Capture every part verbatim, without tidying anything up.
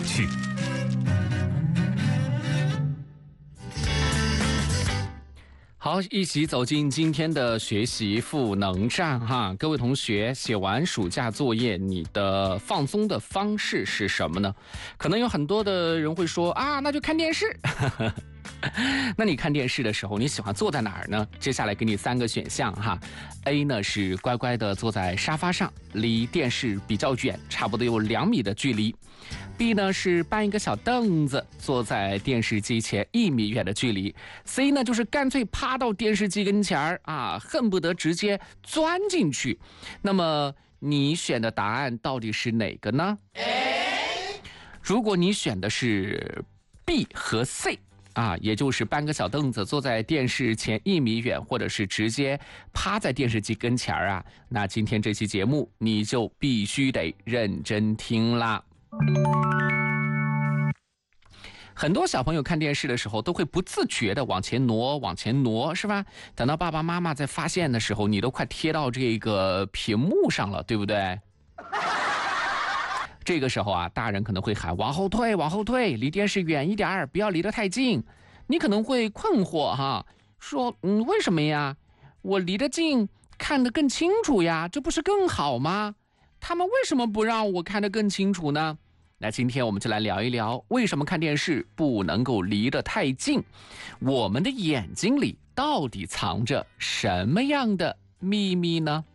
趣。好，一起走进今天的学习赋能站哈，各位同学，写完暑假作业，你的放松的方式是什么呢？可能有很多的人会说啊，那就看电视。那你看电视的时候，你喜欢坐在哪儿呢？接下来给你三个选项哈。A 呢是乖乖的坐在沙发上，离电视比较远，差不多有两米的距离。B 呢是搬一个小凳子，坐在电视机前一米远的距离。C 呢就是干脆趴到电视机跟前儿啊，恨不得直接钻进去。那么你选的答案到底是哪个呢？如果你选的是 B 和 C。啊，也就是搬个小凳子坐在电视前一米远，或者是直接趴在电视机跟前儿啊，那今天这期节目你就必须得认真听啦。很多小朋友看电视的时候都会不自觉的往前挪往前挪，是吧？等到爸爸妈妈在发现的时候，你都快贴到这个屏幕上了，对不对？这个时候啊，大人可能会喊往后退往后退，离电视远一点，不要离得太近。你可能会困惑哈，说嗯，为什么呀？我离得近看得更清楚呀，这不是更好吗？他们为什么不让我看得更清楚呢？那今天我们就来聊一聊，为什么看电视不能够离得太近？我们的眼睛里到底藏着什么样的秘密呢？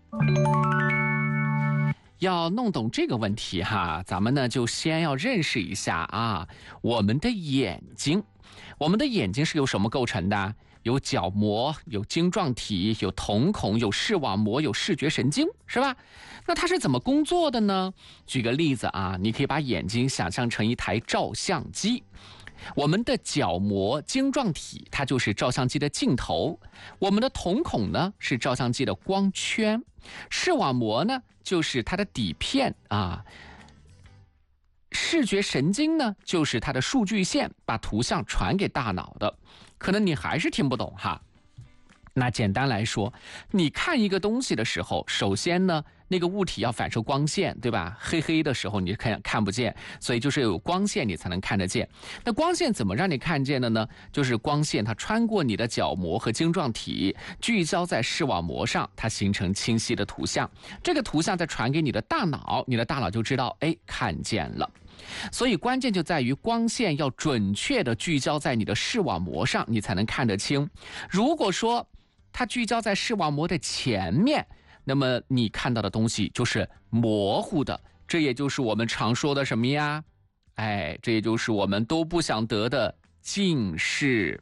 要弄懂这个问题哈，咱们呢就先要认识一下啊，我们的眼睛，我们的眼睛是由什么构成的？有角膜，有晶状体，有瞳孔，有视网膜，有视觉神经，是吧？那它是怎么工作的呢？举个例子啊，你可以把眼睛想象成一台照相机。我们的角膜晶状体，它就是照相机的镜头；我们的瞳孔呢，是照相机的光圈；视网膜呢，就是它的底片啊；视觉神经呢，就是它的数据线，把图像传给大脑的。可能你还是听不懂哈。那简单来说，你看一个东西的时候，首先呢，那个物体要反射光线，对吧？黑黑的时候你看看不见，所以就是有光线你才能看得见。那光线怎么让你看见的呢？就是光线它穿过你的角膜和晶状体，聚焦在视网膜上，它形成清晰的图像。这个图像再传给你的大脑，你的大脑就知道，哎，看见了。所以关键就在于光线要准确的聚焦在你的视网膜上，你才能看得清。如果说它聚焦在视网膜的前面，那么你看到的东西就是模糊的，这也就是我们常说的什么呀？哎，这也就是我们都不想得的近视。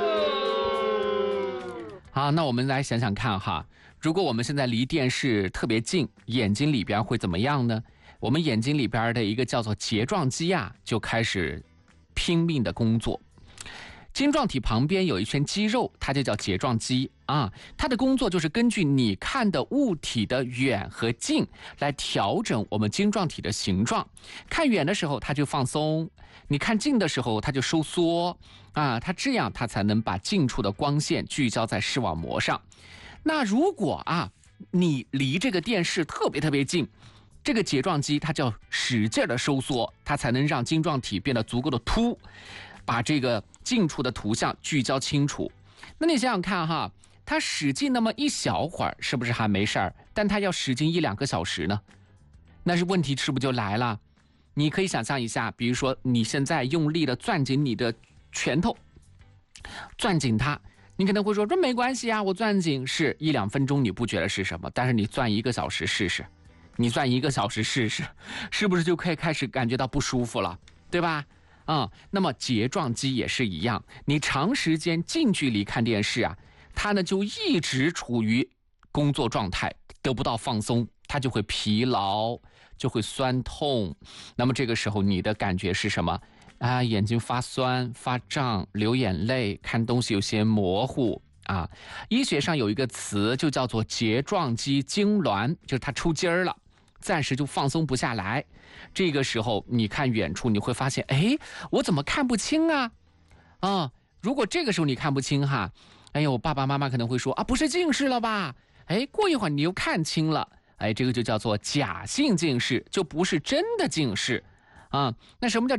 好，那我们来想想看哈，如果我们现在离电视特别近，眼睛里边会怎么样呢？我们眼睛里边的一个叫做睫状肌啊，就开始拼命的工作。晶状体旁边有一圈肌肉，它就叫睫状肌啊。它的工作就是根据你看的物体的远和近来调整我们晶状体的形状。看远的时候它就放松，你看近的时候它就收缩啊。它这样它才能把近处的光线聚焦在视网膜上。那如果啊你离这个电视特别特别近，这个睫状肌它就要使劲的收缩，它才能让晶状体变得足够的凸，把这个近处的图像聚焦清楚。那你想想看哈，它使劲那么一小会儿是不是还没事儿？但它要使劲一两个小时呢，那是问题是不是就来了？你可以想象一下，比如说你现在用力的攥紧你的拳头，攥紧它，你可能会说这没关系啊，我攥紧是一两分钟你不觉得是什么，但是你攥一个小时试试，你攥一个小时试试，是不是就可以开始感觉到不舒服了，对吧？啊、嗯，那么睫状肌也是一样，你长时间近距离看电视啊，它呢就一直处于工作状态，得不到放松，它就会疲劳，就会酸痛。那么这个时候你的感觉是什么啊？眼睛发酸、发胀、流眼泪，看东西有些模糊啊。医学上有一个词就叫做睫状肌痉挛，就是它出筋儿了。暂时就放松不下来，这个时候你看远处，你会发现，哎，我怎么看不清啊？啊，如果这个时候你看不清哈，哎呦，爸爸妈妈可能会说啊，不是近视了吧？哎，过一会儿你又看清了，哎，这个就叫做假性近视，就不是真的近视啊。那什么叫